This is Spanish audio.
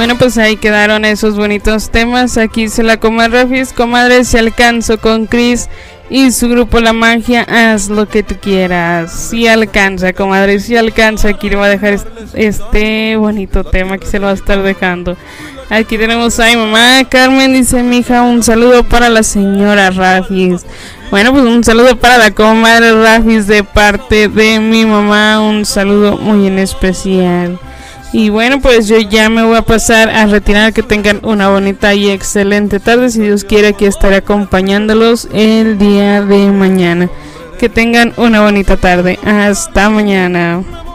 Bueno, pues ahí quedaron esos bonitos temas. Aquí se la comadre Rafis, comadre, si alcanzo con Chris y su grupo La Magia, haz lo que tú quieras. Si alcanza, comadre, si alcanza. Aquí le voy a dejar este bonito tema, aquí se lo va a estar dejando. Aquí tenemos a mi mamá Carmen, dice: mi hija, un saludo para la señora Rafis. Bueno, pues un saludo para la comadre Rafis de parte de mi mamá, un saludo muy en especial. Y bueno, pues yo ya me voy a pasar a retirar. Que tengan una bonita y excelente tarde. Si Dios quiere, aquí estaré acompañándolos el día de mañana. Que tengan una bonita tarde. Hasta mañana.